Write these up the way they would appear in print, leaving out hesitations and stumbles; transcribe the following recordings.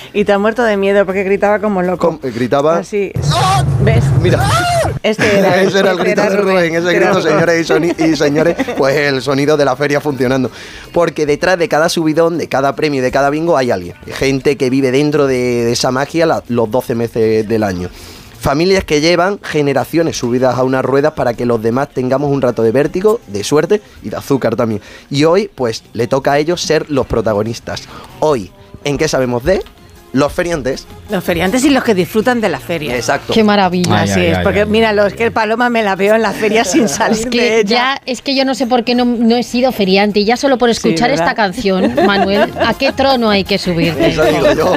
Y te has muerto de miedo porque gritaba como loco. Gritaba... Así. ¿Ves? Mira. Ese era el grito de Rubén. Ese grito, señores y señores, pues el sonido de la feria funcionando. Porque detrás de cada subidón, de cada premio, de cada bingo hay alguien. Gente que vive dentro de esa magia los 12 meses del año. Familias que llevan generaciones subidas a unas ruedas para que los demás tengamos un rato de vértigo, de suerte y de azúcar también. Y hoy, pues, le toca a ellos ser los protagonistas. Hoy, ¿en qué sabemos de? Los feriantes. Los feriantes y los que disfrutan de la feria. Exacto. Qué maravilla. Así es, porque míralo, es que Paloma me la veo en la feria sin salir de ella. Es que yo no sé por qué no he sido feriante. Y ya solo por escuchar esta canción, Manuel, ¿a qué trono hay que subirte? Eso digo yo.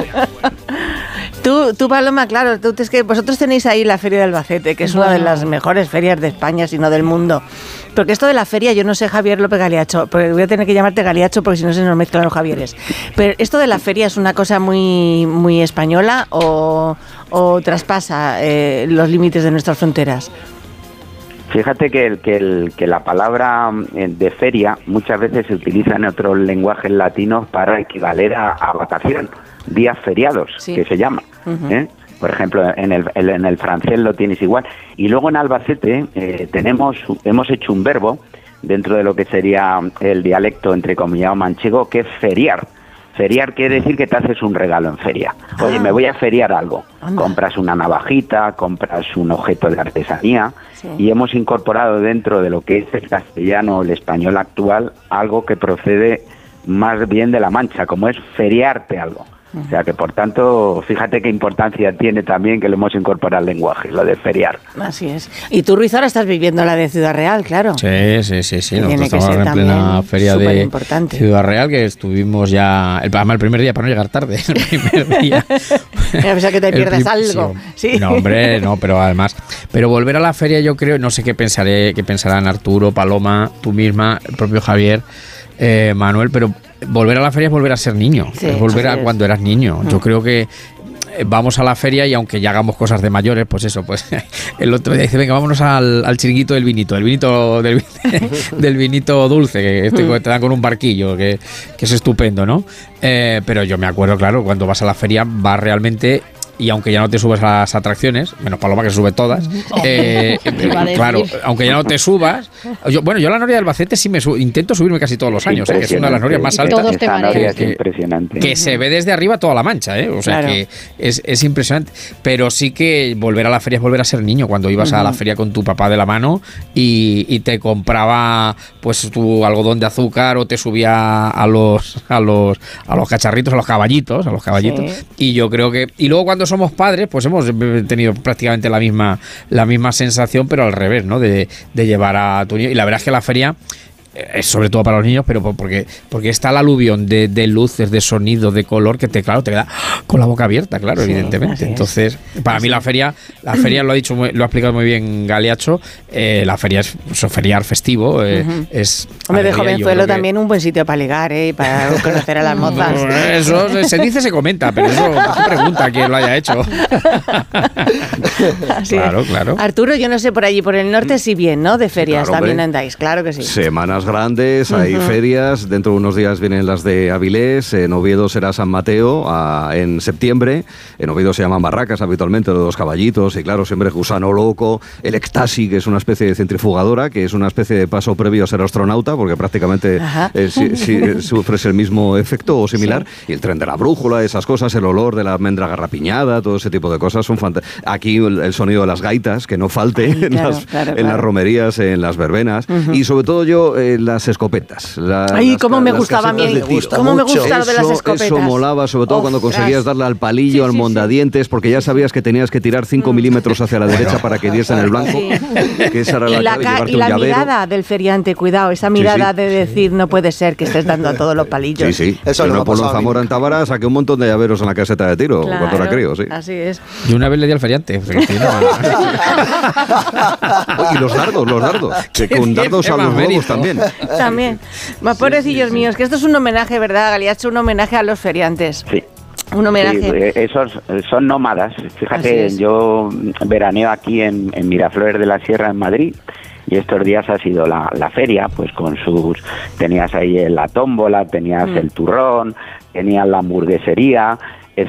Tú, Paloma, claro, es que vosotros tenéis ahí la Feria de Albacete, que es una de las mejores ferias de España, si no del mundo. Porque esto de la feria, yo no sé, Javier López Galiacho, porque voy a tener que llamarte Galiacho porque si no se nos mezclan los Javieres. Pero esto de la feria es una cosa muy, muy española o traspasa los límites de nuestras fronteras. Fíjate que la palabra de feria muchas veces se utiliza en otros lenguajes latinos para equivaler a vacación, días feriados, que se llama. Uh-huh. Por ejemplo, en el francés lo tienes igual. Y luego en Albacete hemos hecho un verbo dentro de lo que sería el dialecto entrecomillado manchego, que es feriar. Feriar quiere decir que te haces un regalo en feria. Oye, me voy a feriar algo. Compras una navajita, compras un objeto de artesanía, y hemos incorporado dentro de lo que es el castellano o el español actual algo que procede más bien de la Mancha, como es feriarte algo. O sea que, por tanto, fíjate qué importancia tiene también que lo hemos incorporado al lenguaje, lo de feriar. Así es. Y tú, Ruiz, ahora estás viviendo la de Ciudad Real, claro. Sí. Nosotros estamos en plena feria de Ciudad Real, que estuvimos ya... El primer día, para no llegar tarde, el primer día. A pesar que te pierdes algo. Sí. No, hombre, no, pero además... Pero volver a la feria, yo creo, no sé qué pensarán Arturo, Paloma, tú misma, el propio Javier, Manuel, pero... Volver a la feria es volver a ser niño, es volver a cuando eras niño. Yo creo que vamos a la feria y aunque ya hagamos cosas de mayores, pues eso, pues el otro día dice, venga, vámonos al chiringuito del vinito del vinito dulce, que te dan con un barquillo, que es estupendo, ¿no? Pero yo me acuerdo, claro, cuando vas a la feria vas realmente... Y aunque ya no te subes a las atracciones, menos Paloma que se sube todas, claro, aunque ya no te subas... Yo a la Noria de Albacete sí intento subirme casi todos los años, que es una de las norias más altas. Que se ve desde arriba toda la Mancha, o sea que es impresionante. Pero sí que volver a la feria es volver a ser niño, cuando ibas a la feria con tu papá de la mano y te compraba pues tu algodón de azúcar o te subía a los cacharritos, a los caballitos. Y yo creo que... Y luego cuando somos padres, pues hemos tenido prácticamente la misma sensación, pero al revés, ¿no? De llevar a tu niño. Y la verdad es que la feria es sobre todo para los niños, pero porque está el aluvión de luces, de sonido, de color, que te queda con la boca abierta, claro, evidentemente. Entonces, para mí la feria lo ha explicado muy bien Galiacho, la feria es feriar festivo, es... Hombre, de jovenzuelo también un buen sitio para ligar, y para conocer a las mozas. Eso se dice, se comenta, pero eso pregunta a quien lo haya hecho. Claro. Arturo, yo no sé, por allí, por el norte sí bien, ¿no? De ferias también andáis, claro que sí. Semanas grandes, hay ferias, dentro de unos días vienen las de Avilés, en Oviedo será San Mateo en septiembre, en Oviedo se llaman barracas habitualmente, de los caballitos, y claro, siempre Gusano Loco, el Ecstasy, que es una especie de centrifugadora, que es una especie de paso previo a ser astronauta, porque prácticamente sufres el mismo efecto o similar, y el tren de la brújula, esas cosas, el olor de la almendra garrapiñada, todo ese tipo de cosas son fantásticas. Aquí el sonido de las gaitas, que no falte en las romerías, en las verbenas, y sobre todo yo... las escopetas. Cómo me gustaba a mí. Cómo me gusta lo de las escopetas. Eso molaba, sobre todo cuando conseguías darle al palillo, al mondadientes, porque ya sabías que tenías que tirar 5 milímetros hacia la derecha para que diese en el blanco. Que esa era la clave, y la mirada del feriante, cuidado, esa mirada de decir, no puede ser que estés dando a todos los palillos. Sí. Eso no Polo en Zamora, en Tábara, saqué un montón de llaveros en la caseta de tiro, cuando era crío, sí. Así es. Y una vez le di al feriante. Y los dardos, que con dardos a los huevos también. También. Pobrecillos míos, que esto es un homenaje, ¿verdad, Galiacho? Un homenaje a los feriantes. Sí. Un homenaje. Sí, esos son nómadas. Fíjate, yo veraneo aquí en Miraflores de la Sierra, en Madrid, y estos días ha sido la feria, pues con tenías ahí la tómbola, tenías el turrón, tenías la hamburguesería,